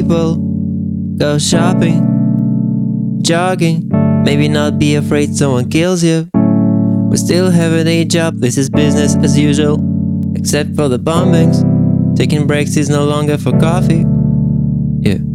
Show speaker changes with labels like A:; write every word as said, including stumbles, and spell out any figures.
A: people. Go shopping, jogging, maybe not be afraid someone kills you. We still have a day job, this is business as usual. Except for the bombings, taking breaks is no longer for coffee. Yeah.